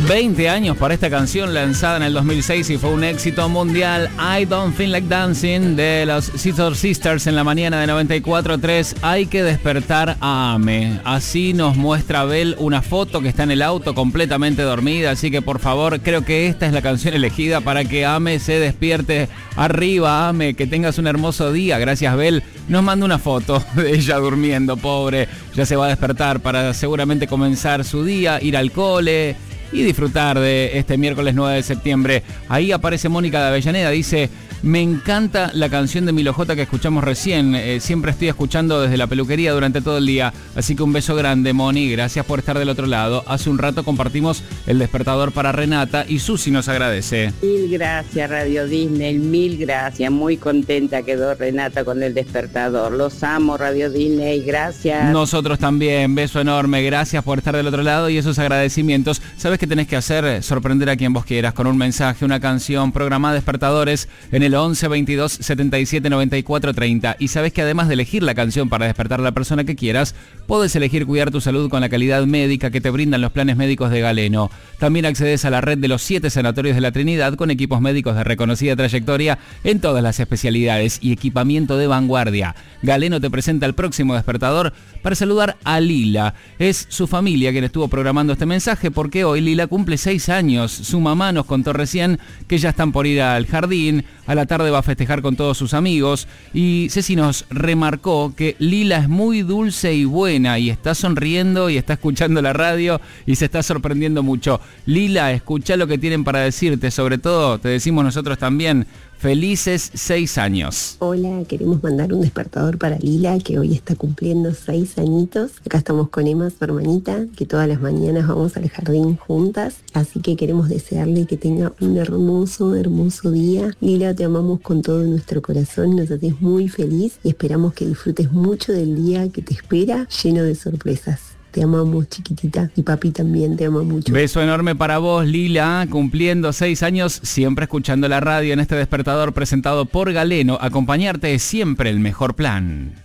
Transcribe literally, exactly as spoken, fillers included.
veinte años para esta canción lanzada en el dos mil seis y fue un éxito mundial. I Don't Feel Like Dancing de los Scissor Sisters en la mañana de noventa y cuatro punto tres. Hay que despertar a Ame. Así nos muestra Bel una foto que está en el auto completamente dormida. Así que por favor, creo que esta es la canción elegida para que Ame se despierte. Arriba, Ame, que tengas un hermoso día. Gracias, Bel. Nos manda una foto de ella durmiendo, pobre. Ya se va a despertar para seguramente comenzar su día, ir al cole y disfrutar de este miércoles nueve de septiembre. Ahí aparece Mónica de Avellaneda, dice: me encanta la canción de Milo J que escuchamos recién, eh, siempre estoy escuchando desde la peluquería durante todo el día, así que un beso grande, Moni, gracias por estar del otro lado. Hace un rato compartimos el despertador para Renata y Susi nos agradece. Mil gracias, Radio Disney, mil gracias, muy contenta quedó Renata con el despertador. Los amo, Radio Disney, gracias. Nosotros también, beso enorme, gracias por estar del otro lado y esos agradecimientos. ¿Sabes qué tenés que hacer? Sorprender a quien vos quieras con un mensaje, una canción, programá despertadores en el once veintidós setenta y siete noventa y cuatro treinta. Y sabes que además de elegir la canción para despertar a la persona que quieras, podés elegir cuidar tu salud con la calidad médica que te brindan los planes médicos de Galeno. También accedes a la red de los siete sanatorios de la Trinidad con equipos médicos de reconocida trayectoria en todas las especialidades y equipamiento de vanguardia. Galeno te presenta el próximo despertador para saludar a Lila. Es su familia quien estuvo programando este mensaje porque hoy Lila cumple seis años. Su mamá nos contó recién que ya están por ir al jardín. A la tarde va a festejar con todos sus amigos. Y Ceci nos remarcó que Lila es muy dulce y buena y está sonriendo y está escuchando la radio y se está sorprendiendo mucho. Lila, escuchá lo que tienen para decirte. Sobre todo, te decimos nosotros también, felices seis años. Hola, queremos mandar un despertador para Lila, que hoy está cumpliendo seis añitos. Acá estamos con Emma, su hermanita, que todas las mañanas vamos al jardín juntas. Así que queremos desearle que tenga un hermoso, hermoso día. Lila, te amamos con todo nuestro corazón, nos haces muy feliz y esperamos que disfrutes mucho del día que te espera, lleno de sorpresas. Te amamos, chiquitita, y papi también te ama mucho. Beso enorme para vos, Lila, cumpliendo seis años, siempre escuchando la radio en este despertador presentado por Galeno. Acompañarte es siempre el mejor plan.